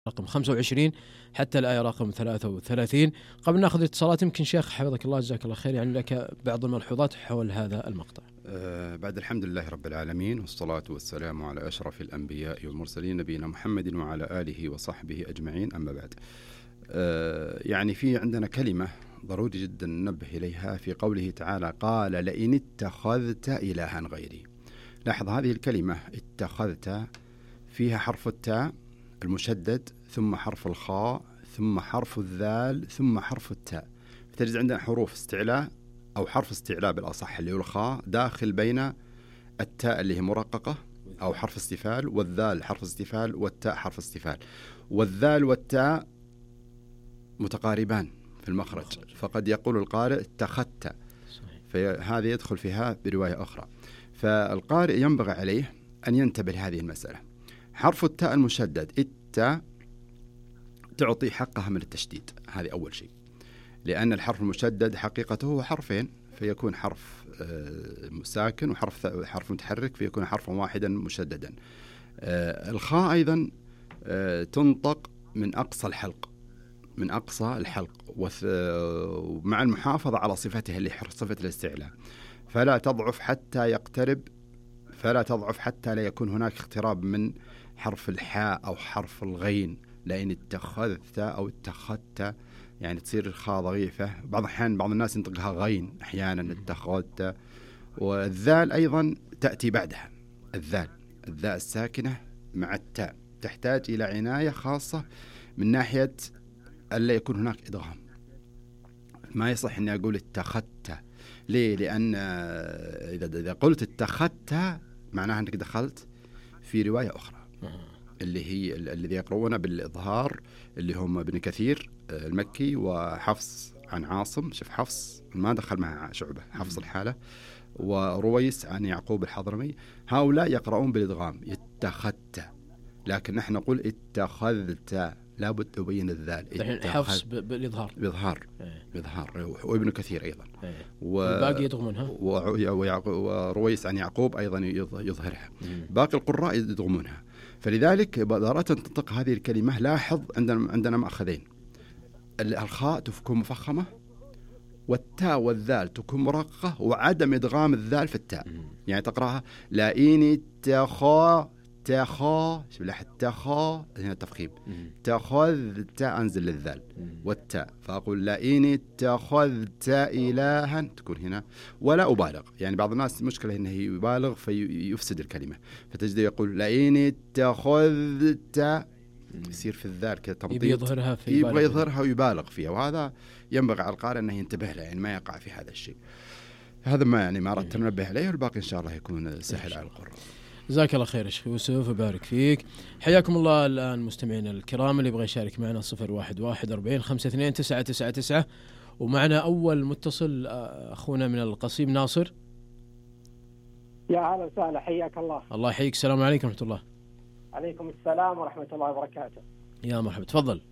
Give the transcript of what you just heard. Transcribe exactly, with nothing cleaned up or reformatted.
رقم خمسة وعشرين حتى الآية رقم ثلاثة وثلاثين. قبل ناخذ الاتصالات يمكن شيخ حفظك الله جزاك الله خير يعني لك بعض الملحوظات حول هذا المقطع. أه بعد الحمد لله رب العالمين والصلاة والسلام على أشرف الأنبياء والمرسلين نبينا محمد وعلى آله وصحبه أجمعين، أما بعد. أه يعني في عندنا كلمة ضروري جدا ننبه إليها في قوله تعالى قال لئن اتخذت إلها غيري. لاحظ هذه الكلمة اتخذت فيها حرف التاء المشدد ثم حرف الخاء ثم حرف الذال ثم حرف التاء، فتجد عندنا حروف استعلاء أو حرف استعلاء بالأصح اللي هو الخاء داخل بين التاء اللي هي مرققة أو حرف استفال، والذال حرف استفال، والتاء حرف استفال، والذال والتاء متقاربان في المخرج، فقد يقول القارئ اتخذت، فهذا يدخل فيها برواية أخرى. فالقارئ ينبغي عليه أن ينتبه لهذه المسألة. حرف التاء المشدد التاء تعطي حقها من التشديد، هذه أول شيء، لأن الحرف المشدد حقيقته هو حرفين، فيكون حرف ساكن وحرف حرف متحرك، فيكون حرفا واحدا مشددا. الخاء أيضا تنطق من أقصى الحلق، من أقصى الحلق، ومع المحافظة على صفتها اللي صفة الاستعلاء، فلا تضعف حتى يقترب فلا تضعف حتى لا يكون هناك اقتراب من حرف الحاء أو حرف الغين. لأن اتخذت أو اتخذت يعني تصير الخاء ضعيفة، بعض الأحيان بعض الناس ينطقها غين أحيانا اتخذت. والذال أيضا تأتي بعدها، الذال الذاء الساكنة مع التاء تحتاج إلى عناية خاصة من ناحية ألا يكون هناك إدغام. ما يصح أني أقول اتخذت. ليه؟ لأن إذا قلت اتخذت معناها أنك دخلت في رواية أخرى اللي هي الذي يقرؤون بالإظهار اللي هم ابن كثير المكي وحفص عن عاصم. شوف حفص ما دخل مع شعبة، حفص الحالة، ورويس عن يعقوب الحضرمي، هؤلاء يقرؤون بالإدغام اتخذت، لكن نحن نقول اتخذت، لابد تبين الذال. حفص بالإظهار بإظهار بإظهار وابن كثير أيضا، والباقي يضغمونها، ورويس عن يعقوب أيضا يظهرها، باقي القراء يضغمونها. فلذلك بدارة تنطق هذه الكلمة لاحظ عندنا عندنا مأخذين، الخاء تكون مفخمة والتاء والذال تكون مرققة، وعدم إدغام الذال في التاء. يعني تقرأها لئن اتخذ تخا، شوف لحد تخا هنا تفخيم، تخذت أنزل للذال والتاء، فأقول لئن اتخذت إلها تكون هنا، ولا أبالغ. يعني بعض الناس مشكلة إنه يبالغ فيفسد الكلمة، فتجد يقول لئن اتخذت، يصير في الذال كذا تمطيط، يظهرها في يبغى يظهرها ويبالغ فيها، وهذا ينبغي على القارئ أنه ينتبه له، يعني ما يقع في هذا الشيء. هذا ما يعني ما أردت ننبه عليه، والباقي إن شاء الله يكون سهل على القراء. جزاك الله خير شيخ يوسف وبارك فيك. حياكم الله. الآن مستمعينا الكرام اللي يبغى يشارك معنا صفر واحد واحد أربعين خمسة اثنين تسعة تسعة تسعة، ومعنا أول متصل أخونا من القصيم ناصر. يا هلا وسهلا، حياك الله. الله يحييك. السلام عليكم ورحمة الله. عليكم السلام ورحمة الله وبركاته. يا مرحبا، تفضل.